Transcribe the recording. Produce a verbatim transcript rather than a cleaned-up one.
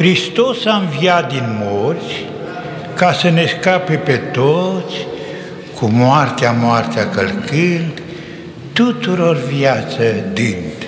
Hristos a înviat din morți ca să ne scape pe toți, cu moartea, moartea călcând, tuturor viață dând.